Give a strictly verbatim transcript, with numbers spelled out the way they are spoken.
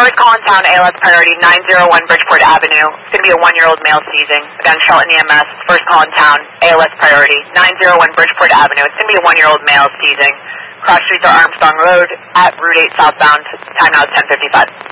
First call in town, A L S priority, nine oh one Bridgeport Avenue. It's going to be a one-year-old male seizing. Again, Charlton E M S, first call in town, A L S priority, nine oh one Bridgeport Avenue. It's going to be a one-year-old male seizing. Cross streets are Armstrong Road at Route eight southbound. Time now is ten fifty-five.